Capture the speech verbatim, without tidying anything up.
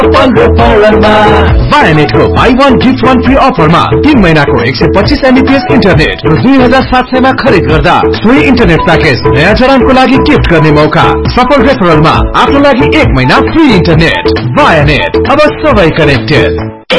वायानेट को by one gift one free अफरमा तीन महीना को एक सौ पच्चीस एमबीपीएस इंटरनेट र दुई हजार सात सय में खरीद गर्दा सोही इंटरनेट पैकेज नयाँ चरण को लागि गिफ्ट गर्ने मौका। सफल रेफरल में आफ्नो लागि एक महीना फ्री इंटरनेट। वायानेट, अब सबै कनेक्टेड।